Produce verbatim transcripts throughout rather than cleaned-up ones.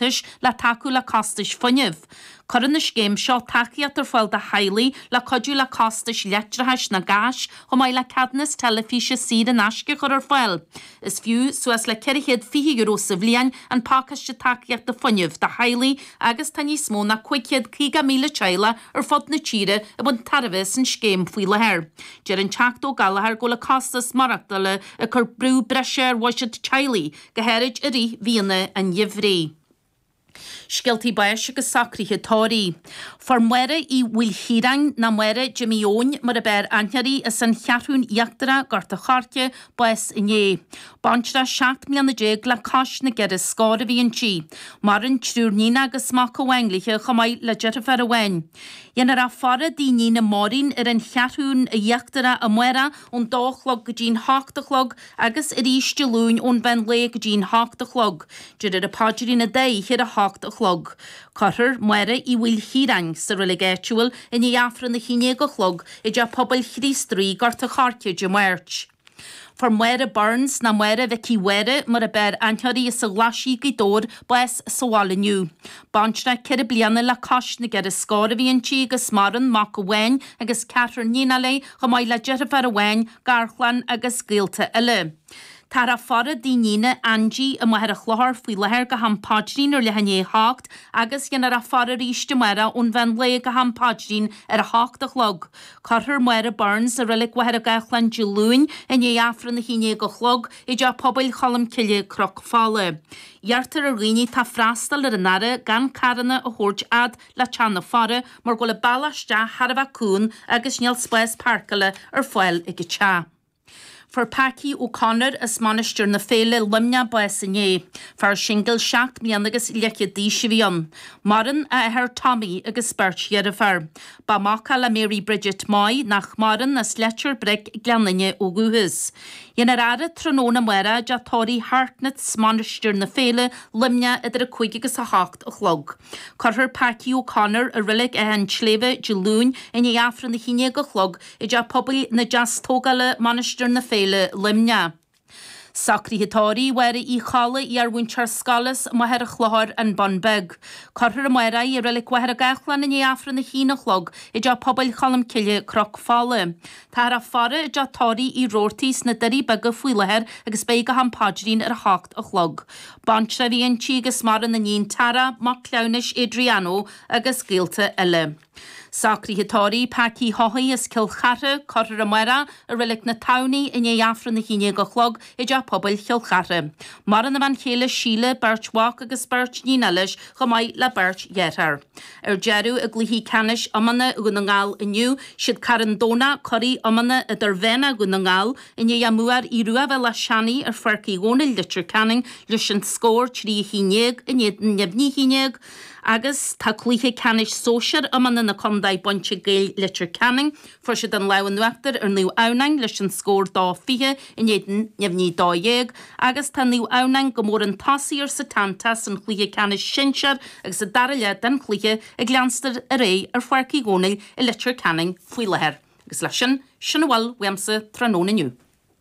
Scottish le taú le castais funineh. Coran na scéim seo takeíocht ar fáil de Hailí le codú le castais letrahais na gas go mai le cadnas telefíse siad an asce chur ar fáil. Is fiú suas le ceirichéad fiche euro sa bhliain an pácaiste takeíocht de funineh de Hailí agus tá níos mó na cuicéad cíga míle teile ar fod na tíre a bun tarfis an scéim faoi le hair. Dear an teachtó galahar go le castas marachtaile a chur brú breise ar waisiid teilí go héirid a rí bhíana an dhimhrí. Sgiltí bais agus sacríthe tóirí. For muire í bhfuil hírang na muire Jimmy Owen mar a bear anhearí is an chearún iachtara garta charte bais iné. Bantra seacht mlíana déag le cais na geire scáda bhíon tí. Mar an trúrnína agus mac ó Engliche chomáid le jetar fer a wein. Ienar a fara daoine na mórín ar an chearún a iachtara a muire ón dálog go dín háchtachlog agus i ríiste lún ón ben le go dín háchtachlog. Dúir a páidirí na dé hir a háchtachlog. Cothar muire í bhfuil hírang sa religéitual in i afran na chiné go chlog i d pobl chrístrí garta charte de muirt. For muire Burns na muire Vicky Were mar a bear antheorí is sa glasí go dór bais sáiliniu. Bantra ceir bliana le cais na geire scáda bhíon tí agus maran mac a bhain agus Catherine nína lei go mai le jetar fer a bhain garchlan agus gailte eile. Tar a fara daoine Angie a muir a chláthir faoi lethir go hampáidrín ar le hané hácht agus gheanar a fara ríiste muire ón bhean le go hampáidrín ar a hácht a chlog. Cothar muire Burns a rilig muir a gachlan de lún in é afran na chiné go chlog i d pobl cholam ciile croc fála. Iartar a riine tá freastal ar an nara gan caranna a thuirt ad le teanna fara mar go le ballaiste Harbh cún agus níl spéis parcala ar fáil i go te. For Paki O'Connor is manister na féle limne bais iné, for single seacht mian agus leke díise bhíon. Maran a her Tommy agus bert a fer. Ba maca le Mary Bridget Mai nach maran na Sletcher Brick glanine ó guhus. Ienar ara tróna muire de tóí hartnat manister na féle limne idir a chuig agus a hácht a chlog. Cothar Paki O'Connor a rilig a hen sléve de lún in i afran na chiné go chlog i d pobl na jazz tógale manister na féle limne. Sacríthitóirí were í chala í ar winchar scalas muir a chláthir an Bunbeg. Cothar a muire i rilig muir a gachlan in afran na hína chlog i d pobl chalam ciile croc fála. Tá a fara i d tóirí í rórtís na dirí bega faoi lethir agus béga hampáidrín ar hácht a chlog. Bantra bhíon tí agus mar na níon Tara mac Clownish Adriano agus gailte eile. Sacríthitóirí Paki Hohaí is Kilchare, Cothar a muire a rilig na towní in é afran na chiné go chlog i d pobl Kilchare. Mar an van chéile síle Birchwalk agus Birch nína leis go mai le Birch Yetar. Ar jeru a gluhí canis amana a gunangáil iniu, siad Carandona chorí amana a darvena gunangáil in é amuar i ruah le seanaí ar ferci góna litir canning leis an scór trí hínéag in é nební hínéag, agus tá cluiche canis sóisiir amana na condaid bonse gail litir canning, for siad an lewan nuachtar ar nu awnang leis an scór dá fiche in éan nební dá dhéag, agus tá nu awnang go mór an tasí ar sa tantas an cluiche canis sinsear agus a darile den cluiche a gleanstar a ré ar ferci gónail i litir canning faoi lethir. Agus leis sin sin bhfuil weamsa tróna nniu.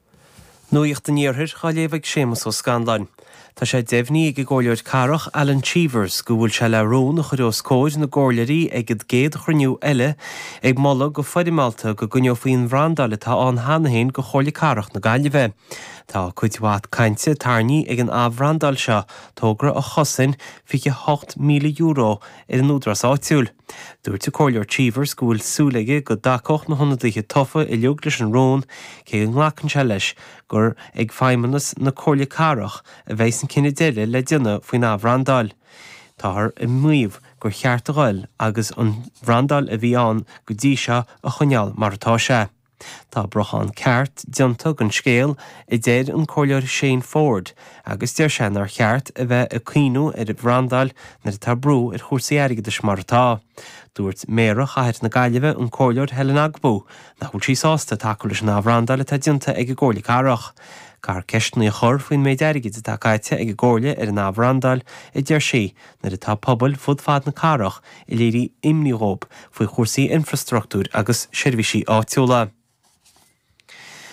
Nuíocht den níorthir cha léomh sémas ó Scandáin. Tá sé déimhní ag ggóileoid carach Alan Cheevers go bhfuil se le rón a chuir os cóid na ggóileirí ag ad géad chruinniú eile ag molla go foidir Malta go gunneo faoin bhrandála tá an hanahéin go chóirla carach na gaiileh. Tá cuidhhat cainte tarní ag an ábhrandal seo tógra a chosin fiche ocht míle euro ar an údras áitiúil. Dúirt a cóileoir Cheevers go bhfuil súlaige go dacoch na honnadige tofa i leog leis an rón cé an nglacan se leis gur ag feimimenas na cóirla carach a bheits an cinine déile le dionne faoin ábhrandal. Táthar i muomh gur cheart a ghail agus an bhrandal a bhí an go dtí seo a chuneal mar atá sé. Tá brochan ceart dionntog an scéal i déir an cóileoir Shane Ford agus deir sin ar cheart a bheith a cuinú ar a bhrandal na tá brú ar chósaí airige de mar atá. Dúirt méra chaithir na gaiileh an cóileoir Helen Agbo na chuil sí sásta takeú leis na bhrandal a dionta ag a ggóirla carach. Car ceistna a chur faoin méid airige de tacaite ag a ggóirla ar an ábhrandal i ddeir sí na atá pobl fud fad na carach i léirí imníóp faoi chósaí infrastruchtúr agus seirbhísí áitiúla.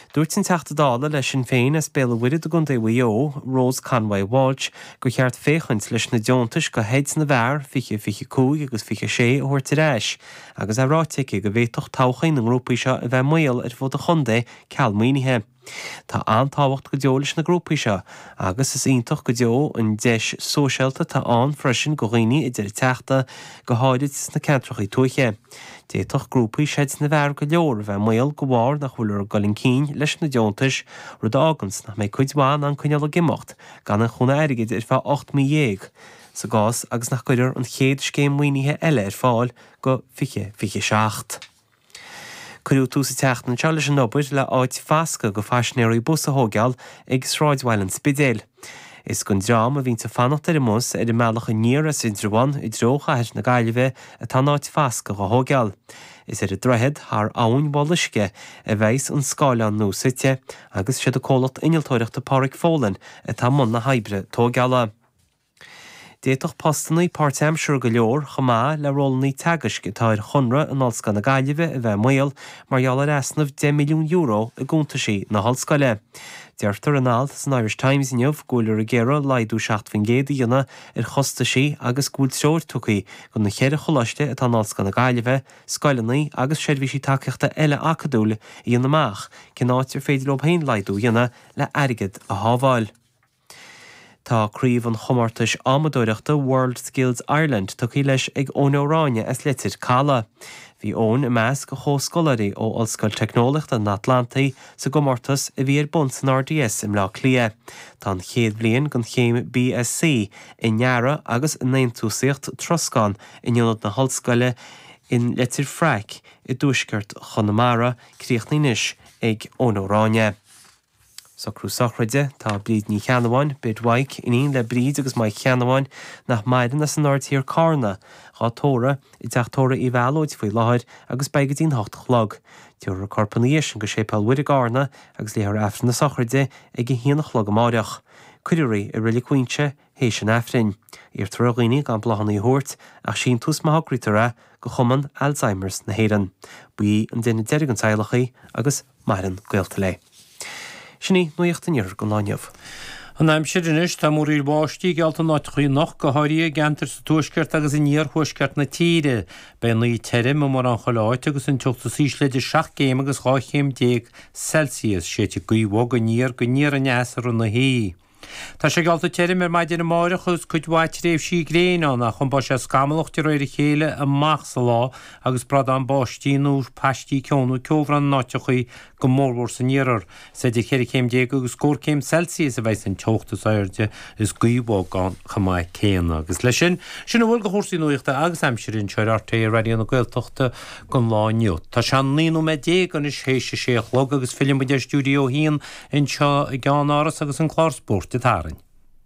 Dúirt sin teachtadála leis sin féin as béla wirid a gon déhío, Rose Conway Walsh, go cheart féchaint leis na deontais go héid na bhar fiche fiche cúig agus fiche sé ó thuirtaréis, agus a ráitiigh go bhéitocht táchain an grúpaí seo a bheith muil ar fud a chundé ceallmaoinithe. Tá antáhacht go deolis na grúpaí seo, agus is iontoch go deo an deis sóisialta tá an freisin go riine i deidir teachta go háirid na centrachaí tuaiche. Déitoch grúpaí séid na bhar go leor a bheith muil go bhhar nach chuilir go cín leis na deontais rud ágans nach méid chuidháin an chuineala gimocht gan an chuna airigid ar bheith ocht mí dhéag. Sa gás agus nach chuidir an chéad scéimhaoinithe eile ar fáil go fiche fiche seacht. Cuiú tú sa teachtan se leis an obair le áit fasca go faisnéirí bus a thógeal ag sráidhhailin spidéil. Is gon drám a bhín sa fannacht ar mus ar i meach a níor a sindraháin i drocha heis na gaiileheh a tá áit fasca go thógeal. Is ar a drehead th ann bhlisce a bheits an scáileán nó site agus siad a cólacht inaltóireachta páric fólan a tá mun na haibre tógeala. Déitoch postannaí páirteamsúr go leor chomá le rólaní teagaisce táir chunra an olsca na gaiileheh a bheith muil margheall ar easnamh de milliún euro a gúntaisí na hallscoile. Deirtar an áld san Irish Times inniuh gúilir a ggéire laidú seachtfin géad dhéana ar chostaisí agus gúil seoir tucaí go na chéad cholaiste atá an olsca na gaiileheh, scoilinaí agus seirbhísí takeíochta eile acadúla i dhéana amach, cin áitir féidir ob haon laidú dhéana le airgid a hábháil. Tá críomh an chomartais amadóireachta World Skills Ireland tucaí leis ag ónóráine as litir cála. Bhí ón i meas go chóscolarí ó Ollscoil Technolacht an Atlantaí sa gomórtas a bhí ar bunt san R D S im lá clia. Tá an chéad bliain gon chéim B S C i neara agus in naontósaíocht troscán in dionad na hallscoile in litir Freic i dúisceart Chonamara críochnaínis ag ónóráine. So cruúsachraide tá bríd ní cheanháin bid waig iníon le bríd agus mai cheanháin nach maidan as an áirtíar cána gá tóra i d teachtóra i bhealóid faoi láthir agus begadtín hocht chlog. Dúir a corpaníos an go sépal uidir gána agus léthar efrin na sachraide ag híana chlog amáireach. Cuidirí i rilí cuinte hééis an efrin. Ar troghoine gan blahannaí thuirt ach sin tús maithagritere go chuman Alzheimer's na héan. Buí an duine deirg an tailechaí agus maidan gailta lei. Sinní nuochtainíir go láineh. An aim sidinis tá mór ír báistí gealta náitchaí nach go háirí gentar sa tuaisceart agus in níor thuisceart na tíre, be naí terim mar an choláid agus an teachta sísleidir seach céim agus cháchéim déag Celsius séte goíhá go níor go níor an neasar na hí. Tá sé galta terim ar maidir na máire chus chuidhhaid réibh sí gréán nach chun ba sé scamalacht roiir a chéile amach sa lá agus brad an báistíú peistí ceanú ceomhran náitechaí go mórhór san níar, sé de chéir céim dé agus scór céim Celsius a bheits an teachtas airde is goíbá gan chamáid céanna agus lei sin sin bhfuil go chósaí nuochta agus aimsirinn seir arta a radioúna gailteachta go lániu. Tá sean líú me dé gan is hééis sé chlog agus film de stúdio híon in seo i gán áras agus an chlásport i tárin.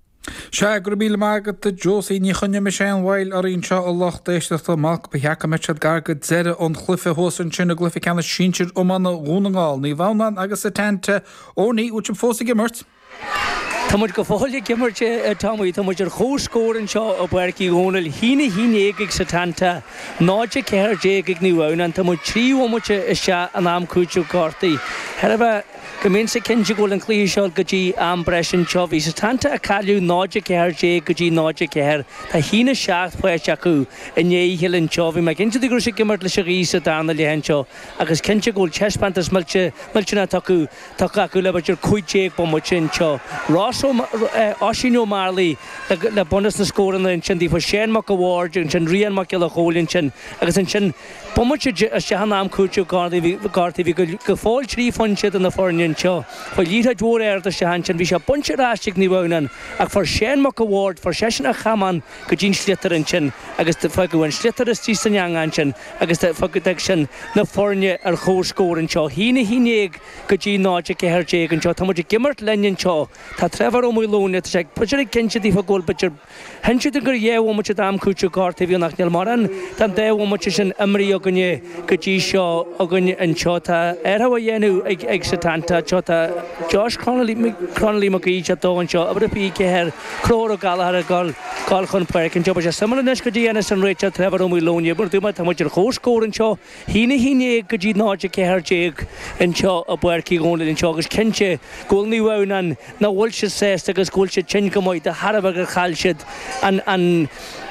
Se gur bíle mágad de Josie ní chunne me sé an bhil ar on seo a locht éisteachta amach be heacha me se gargad zere an chlufe hósan sinna glufi cena sinir ó manna rúnaáil ní bhhanan agus a tente ó ní út sem fósa gimmert. Táid go fáile gimmerte táid táid ar chóscórin seo a buircí gúnil hína hínéigh sa tanta náide ceir déigh níhhanan tá tríomhaite is se an am cúteú cartaí. Herbh Gomén sa cinse ggóil an clí seo go dtí am breisin seo bhí sa tanta a cailú náide ceir dé go dtí náide ceir Tá hína seacht puid acu i néhilinn seo bhí me cinnte gur sé gimmart leis a rí sa dána lehan seo agus cinse ggóil teispantas millte miltena taú tá acu le baidir chuidéag bo mu sin seo. Rás áisiú marlaí le bunas na scóran in sin dí fa séanach go bhhair an sin rianach le chólinn sin agus an sin Pommuite se hanam cúteú gátaí bhí go fáil trí fansead an na fórnin seo. Fuil lítha dúir air a se hansin bhí se bunte ráisteach ní bhhanan ach for séanach go bhhair for sesin a chaman go dín slitar an sin agus fa gohhain slitar is tí san an sin agus faguteag sin na fórne ar chóscórin seo. Hína hínéag go dtí náide ceirtéag an seo Tá muidir gimmart lenin seo Tá tre trefar ó mú lóne se puir kense dí fa ggóil bitir hense gur dhéh mu am cúte gát a bhí nach neal mar an tan dé mu sin imí a gonne gotí seo a gunne an seota ar ha dhéanú ag ag sa tananta teota Josh Connolly Connolly mo í a dógan seo a bí céir chlór galhar a gáil gáil chun perk an job se sam nes go dhéana san réite trefar ó mú lóne bur dúma tá muidir chóscóir an seo hína híine go dtí náide céirtéag an seo a buircí gúna an seogus cinse ggóil níhhanan na bhil se sé agus ggóil se tin go mid a Harbh gur chailseid an an